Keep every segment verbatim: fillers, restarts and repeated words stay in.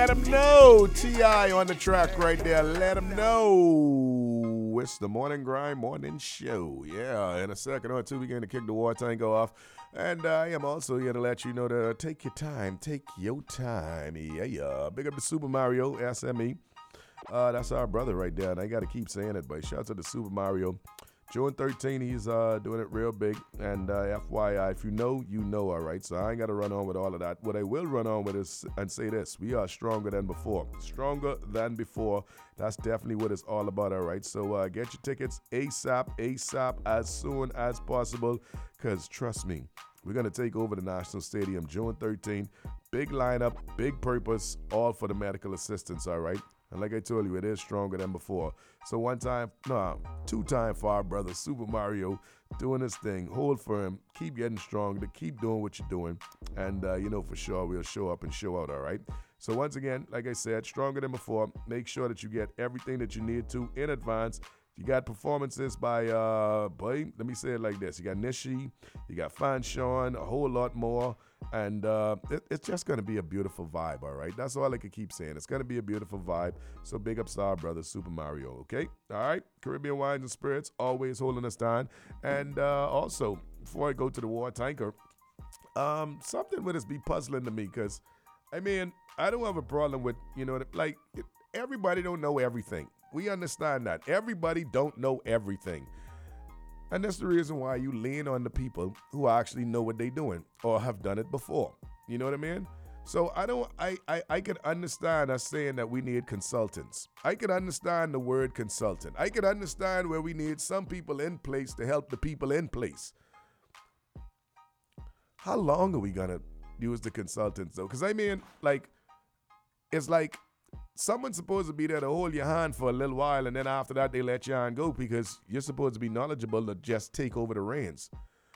let them know. T I on the track right there. Let them know. It's the Morning Grind Morning Show. Yeah, in a second or two, we're going to kick the war tango off. And uh, I am also here to let you know to take your time. Take your time. Yeah, yeah. Big up to Super Mario, S M E. Uh, that's our brother right there. And I got to keep saying it, but shout out to the Super Mario. June thirteenth, he's uh, doing it real big. And uh, F Y I, if you know, you know, all right? So I ain't got to run on with all of that. What I will run on with is and say this. We are stronger than before. Stronger than before. That's definitely what it's all about, all right? So uh, get your tickets ASAP, ASAP, as soon as possible. Because trust me, we're going to take over the National Stadium June thirteenth. Big lineup, big purpose, all for the medical assistance, all right? And like I told you, it is stronger than before. So one time, no, two time for our brother, Super Mario, doing his thing. Hold firm. Keep getting stronger. Keep doing what you're doing. And uh, you know for sure we'll show up and show out, all right? So once again, like I said, stronger than before. Make sure that you get everything that you need to in advance. You got performances by, uh, boy, let me say it like this. You got Nishi, you got Fan Sean, a whole lot more. And uh, it, it's just going to be a beautiful vibe, all right? That's all I can keep saying. It's going to be a beautiful vibe. So big up Star Brother, Super Mario, okay? All right? Caribbean Wines and Spirits, always holding us down. And uh, also, before I go to the war tanker, um, something would just be puzzling to me because, I mean, I don't have a problem with, you know, like, everybody don't know everything. We understand that. Everybody don't know everything. And that's the reason why you lean on the people who actually know what they're doing or have done it before. You know what I mean? So I don't, I, I, I can understand us saying that we need consultants. I can understand the word consultant. I can understand where we need some people in place to help the people in place. How long are we going to use the consultants though? Because I mean, like, it's like, someone's supposed to be there to hold your hand for a little while, and then after that, they let you on go because you're supposed to be knowledgeable to just take over the reins.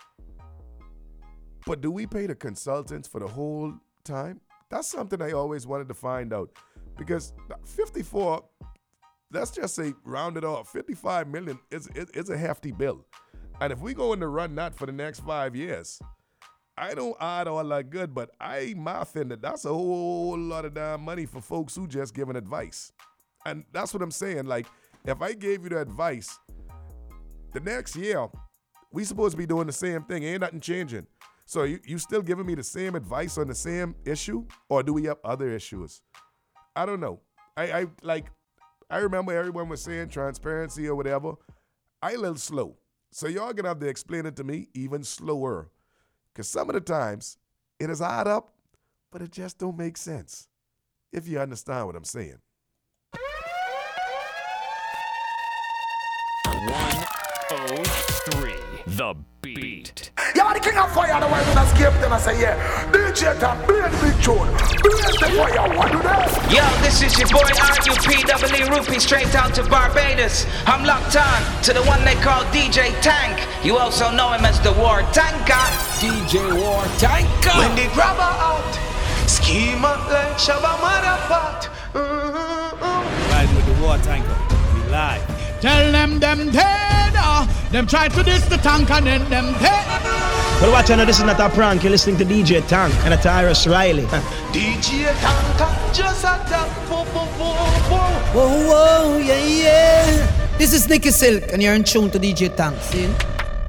But do we pay the consultants for the whole time? That's something I always wanted to find out because fifty-four, let's just say round it off, fifty-five million is, is, is a hefty bill. And if we go in to run that for the next five years, I don't add all that good, but I my offended. That's a whole lot of damn money for folks who just giving advice. And that's what I'm saying. Like, if I gave you the advice, the next year, we supposed to be doing the same thing. Ain't nothing changing. So you, you still giving me the same advice on the same issue? Or do we have other issues? I don't know. I, I like, I remember everyone was saying transparency or whatever. I a little slow. So y'all gonna have to explain it to me even slower. Because some of the times, it is add up, but it just don't make sense, if you understand what I'm saying. one oh three The Beat. You're the king of fire, the one who escape them and say, yeah, D J Tom, blaze the tune, blaze the fire, what do that? Yo, this is your boy R U P W Rupee, straight out to Barbados. I'm locked on to the one they call D J Tank. You also know him as the War Tanker. D J War Tanker. When they grab her out, scheme up like Shabba Motherfuck. Mm-hmm. Ride with the War Tanker, we live. Tell them them dead, uh, them try to diss the tank and then them dead. Well, watch out, this is not a prank. You're listening to D J Tank and a Tyrus Riley. D J Tank, just a tank. Whoa, whoa, whoa, whoa, whoa, yeah, yeah. This is Nicky Silk and you're in tune to D J Tank, see?